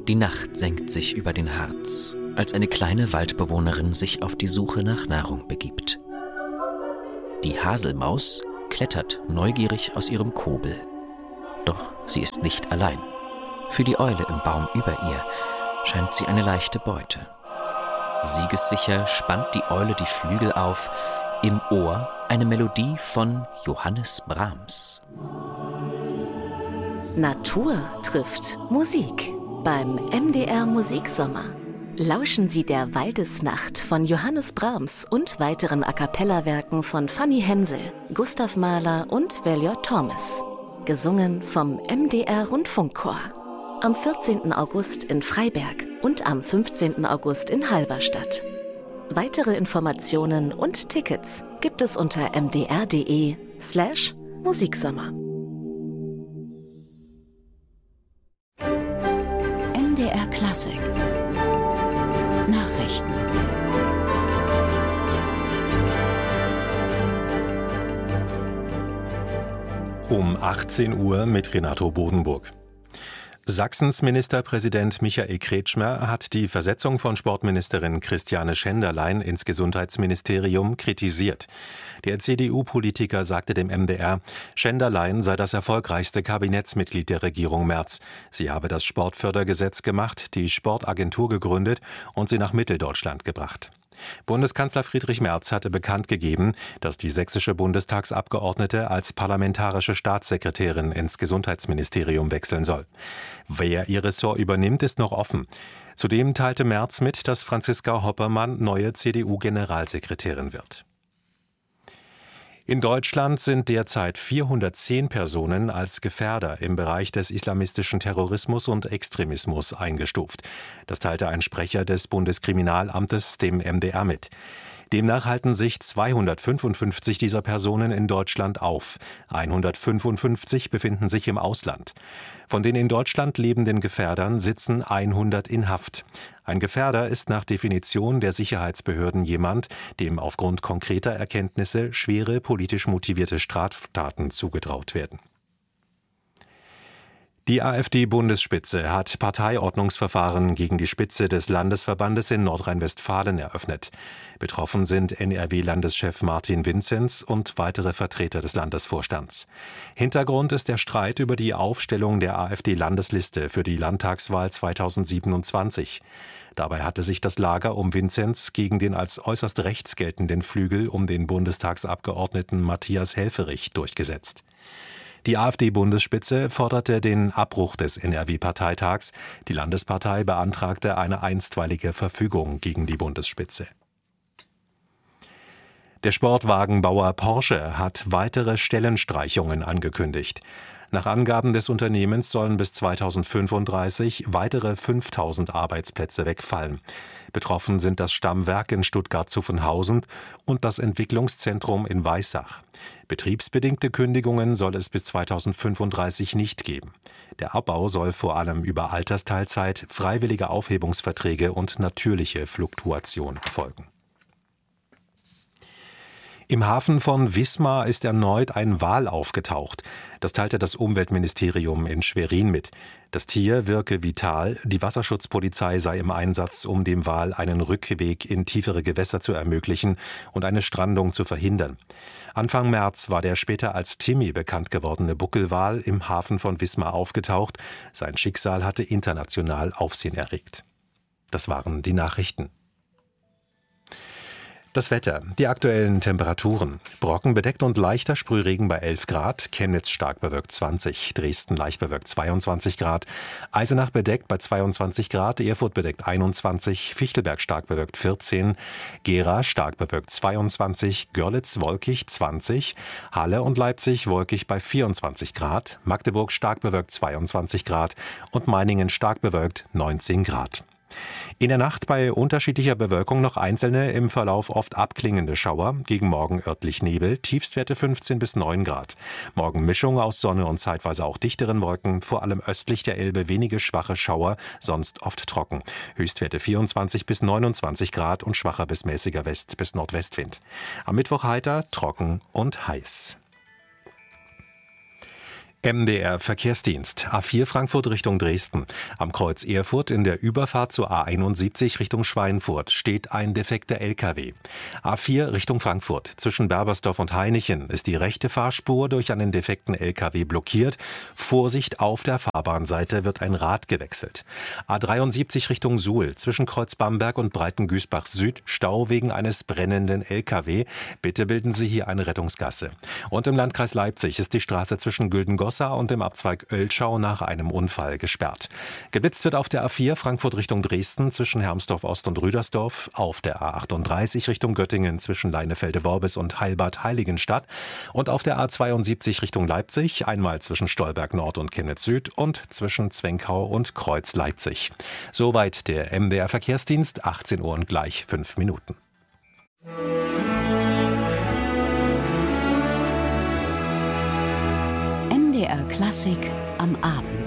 Die Nacht senkt sich über den Harz, als eine kleine Waldbewohnerin sich auf die Suche nach Nahrung begibt. Die Haselmaus klettert neugierig aus ihrem Kobel. Doch sie ist nicht allein. Für die Eule im Baum über ihr scheint sie eine leichte Beute. Siegessicher spannt die Eule die Flügel auf, im Ohr eine Melodie von Johannes Brahms. Natur trifft Musik beim MDR Musiksommer. Lauschen Sie der Waldesnacht von Johannes Brahms und weiteren A-cappella-Werken von Fanny Hensel, Gustav Mahler und Valior Thomas. Gesungen vom MDR Rundfunkchor. Am 14. August in Freiberg und am 15. August in Halberstadt. Weitere Informationen und Tickets gibt es unter mdr.de/Musiksommer. MDR Klassik Nachrichten. Um 18 Uhr mit Renato Bodenburg. Sachsens Ministerpräsident Michael Kretschmer hat die Versetzung von Sportministerin Christiane Schenderlein ins Gesundheitsministerium kritisiert. Der CDU-Politiker sagte dem MDR, Schenderlein sei das erfolgreichste Kabinettsmitglied der Regierung Merz. Sie habe das Sportfördergesetz gemacht, die Sportagentur gegründet und sie nach Mitteldeutschland gebracht. Bundeskanzler Friedrich Merz hatte bekannt gegeben, dass die sächsische Bundestagsabgeordnete als parlamentarische Staatssekretärin ins Gesundheitsministerium wechseln soll. Wer ihr Ressort übernimmt, ist noch offen. Zudem teilte Merz mit, dass Franziska Hoppermann neue CDU-Generalsekretärin wird. In Deutschland sind derzeit 410 Personen als Gefährder im Bereich des islamistischen Terrorismus und Extremismus eingestuft. Das teilte ein Sprecher des Bundeskriminalamtes dem MDR mit. Demnach halten sich 255 dieser Personen in Deutschland auf. 155 befinden sich im Ausland. Von den in Deutschland lebenden Gefährdern sitzen 100 in Haft. Ein Gefährder ist nach Definition der Sicherheitsbehörden jemand, dem aufgrund konkreter Erkenntnisse schwere politisch motivierte Straftaten zugetraut werden. Die AfD-Bundesspitze hat Parteiordnungsverfahren gegen die Spitze des Landesverbandes in Nordrhein-Westfalen eröffnet. Betroffen sind NRW-Landeschef Martin Vinzenz und weitere Vertreter des Landesvorstands. Hintergrund ist der Streit über die Aufstellung der AfD-Landesliste für die Landtagswahl 2027. Dabei hatte sich das Lager um Vinzenz gegen den als äußerst rechts geltenden Flügel um den Bundestagsabgeordneten Matthias Helfferich durchgesetzt. Die AfD-Bundesspitze forderte den Abbruch des NRW-Parteitags. Die Landespartei beantragte eine einstweilige Verfügung gegen die Bundesspitze. Der Sportwagenbauer Porsche hat weitere Stellenstreichungen angekündigt. Nach Angaben des Unternehmens sollen bis 2035 weitere 5.000 Arbeitsplätze wegfallen. Betroffen sind das Stammwerk in Stuttgart-Zuffenhausen und das Entwicklungszentrum in Weissach. Betriebsbedingte Kündigungen soll es bis 2035 nicht geben. Der Abbau soll vor allem über Altersteilzeit, freiwillige Aufhebungsverträge und natürliche Fluktuation erfolgen. Im Hafen von Wismar ist erneut ein Wal aufgetaucht. Das teilte das Umweltministerium in Schwerin mit. Das Tier wirke vital, die Wasserschutzpolizei sei im Einsatz, um dem Wal einen Rückweg in tiefere Gewässer zu ermöglichen und eine Strandung zu verhindern. Anfang März war der später als Timmy bekannt gewordene Buckelwal im Hafen von Wismar aufgetaucht. Sein Schicksal hatte international Aufsehen erregt. Das waren die Nachrichten. Das Wetter, die aktuellen Temperaturen. Brocken bedeckt und leichter Sprühregen bei 11 Grad, Chemnitz stark bewölkt 20, Dresden leicht bewölkt 22 Grad, Eisenach bedeckt bei 22 Grad, Erfurt bedeckt 21, Fichtelberg stark bewölkt 14, Gera stark bewölkt 22, Görlitz wolkig 20, Halle und Leipzig wolkig bei 24 Grad, Magdeburg stark bewölkt 22 Grad und Meiningen stark bewölkt 19 Grad. In der Nacht bei unterschiedlicher Bewölkung noch einzelne im Verlauf oft abklingende Schauer, gegen Morgen örtlich Nebel, Tiefstwerte 15 bis 9 Grad. Morgen Mischung aus Sonne und zeitweise auch dichteren Wolken, vor allem östlich der Elbe wenige schwache Schauer, sonst oft trocken. Höchstwerte 24 bis 29 Grad und schwacher bis mäßiger West- bis Nordwestwind. Am Mittwoch heiter, trocken und heiß. MDR Verkehrsdienst. A4 Frankfurt Richtung Dresden. Am Kreuz Erfurt in der Überfahrt zur A71 Richtung Schweinfurt steht ein defekter LKW. A4 Richtung Frankfurt. Zwischen Berbersdorf und Hainichen ist die rechte Fahrspur durch einen defekten LKW blockiert. Vorsicht, auf der Fahrbahnseite wird ein Rad gewechselt. A73 Richtung Suhl. Zwischen Kreuz Bamberg und Breitengüßbach Süd Stau wegen eines brennenden LKW. Bitte bilden Sie hier eine Rettungsgasse. Und im Landkreis Leipzig ist die Straße zwischen Güldengossa und im Abzweig Oelschau nach einem Unfall gesperrt. Geblitzt wird auf der A4 Frankfurt Richtung Dresden zwischen Hermsdorf Ost und Rüdersdorf, auf der A38 Richtung Göttingen zwischen Leinefelde-Worbis und Heilbad-Heiligenstadt und auf der A72 Richtung Leipzig einmal zwischen Stolberg Nord und Chemnitz Süd und zwischen Zwenkau und Kreuz Leipzig. Soweit der MDR Verkehrsdienst, 18 Uhr und gleich 5 Minuten. MDR Klassik am Abend.